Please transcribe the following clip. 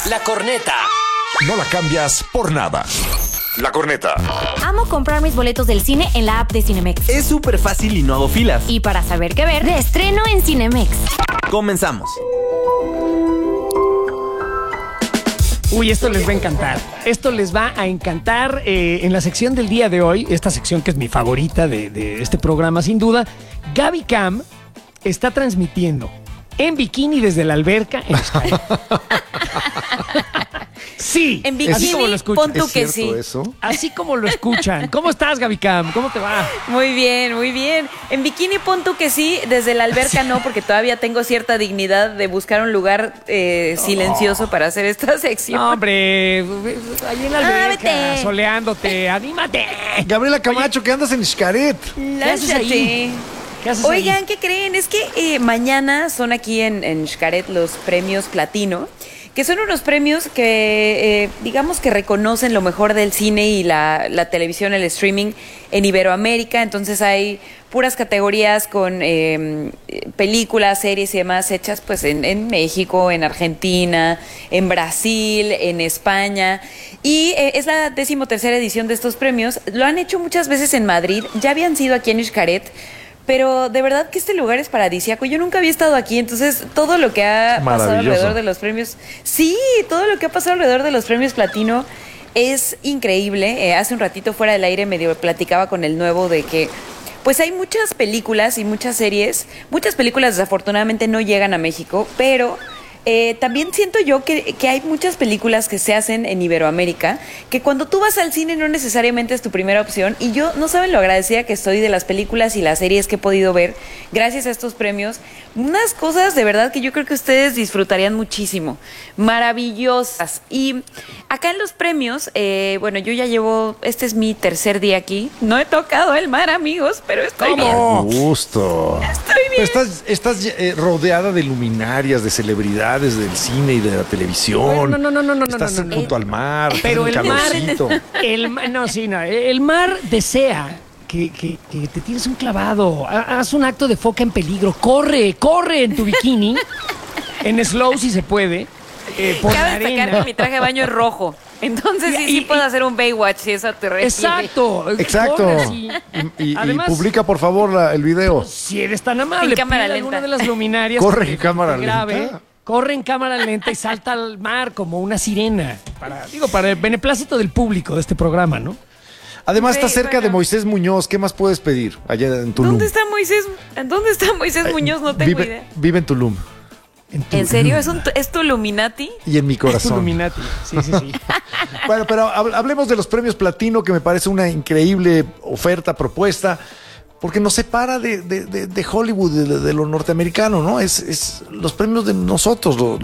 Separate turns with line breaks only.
La corneta.
No la cambias por nada. La corneta.
Amo comprar mis boletos del cine en la app de Cinemex.
Es súper fácil y no hago filas.
Y para saber qué ver, de estreno en Cinemex.
Comenzamos.
Uy, esto les va a encantar. Esto les va a encantar en la sección del día de hoy, esta sección que es mi favorita de este programa, sin duda. Gaby Cam está transmitiendo en bikini desde la alberca en Sky. Sí,
En
así como lo
bikini,
escuchan.
pon tú
¿Es
que
cierto
sí.
eso?
Así como lo escuchan. ¿Cómo estás, Gaby Cam? ¿Cómo te va?
Muy bien, muy bien. En bikini pon tú que sí, desde la alberca no, porque todavía tengo cierta dignidad de buscar un lugar silencioso para hacer esta sección.
No, hombre, ahí en la alberca,
vete.
soleándote, anímate.
Gabriela Camacho, que andas en Xcaret.
haces ahí?
Lánzate.
¿Qué haces
Oigan,
ahí?
¿qué creen? Es que mañana son aquí en Xcaret los premios Platino, que son unos premios que digamos que reconocen lo mejor del cine y la televisión, el streaming en Iberoamérica. Entonces hay puras categorías con películas, series y demás hechas pues en México, en Argentina, en Brasil, en España. Y es la 13ª edición de estos premios. Lo han hecho muchas veces en Madrid, ya habían sido aquí en Xcaret. Pero de verdad que este lugar es paradisíaco. Yo nunca había estado aquí, entonces todo lo que ha pasado
Maravilloso.
alrededor de los premios... Sí, todo lo que ha pasado alrededor de los premios Platino es increíble. Hace un ratito fuera del aire medio platicaba con el nuevo de que pues hay muchas películas y muchas series. Muchas películas desafortunadamente no llegan a México, pero... también siento yo que hay muchas películas que se hacen en Iberoamérica que cuando tú vas al cine no necesariamente es tu primera opción, y yo no saben lo agradecida que estoy de las películas y las series que he podido ver gracias a estos premios. Unas cosas de verdad que yo creo que ustedes disfrutarían muchísimo, maravillosas. Y acá en los premios, bueno, yo ya llevo, este es mi tercer día aquí, no he tocado el mar, amigos, pero estoy bien.
Gusto.
Estoy bien.
Pero estás rodeada de luminarias, de celebridades del cine y de la televisión.
No,
Estás
no.
junto al mar.
Pero el mar,
calorcito.
el mar desea que te tires un clavado. Haz un acto de foca en peligro. Corre en tu bikini, en slow si se puede, por la
Cabe destacar
arena.
que mi traje de baño es rojo. Entonces sí puedo hacer un Baywatch si eso te refiere.
Exacto.
Exacto.
Corre así.
Y
Además,
publica, por favor, el video.
si eres tan amable,
En cámara
pide
lenta.
alguna de las luminarias.
Corre
que
en cámara
te grabe.
lenta.
Corre en cámara lenta y salta al mar como una sirena. Para el beneplácito del público de este programa, ¿no?
Además,
Sí,
está cerca
bueno.
de Moisés Muñoz. ¿Qué más puedes pedir allá en Tulum?
¿Dónde está Moisés? ¿Dónde está Moisés Muñoz? No tengo idea.
Vive en Tulum.
¿En serio? ¿Es tu Illuminati?
Y en mi
Es tu
corazón.
Illuminati. Sí.
Bueno, pero hablemos de los premios Platino, que me parece una increíble oferta, propuesta, porque nos separa de Hollywood, de lo norteamericano, ¿no? Es los premios de nosotros,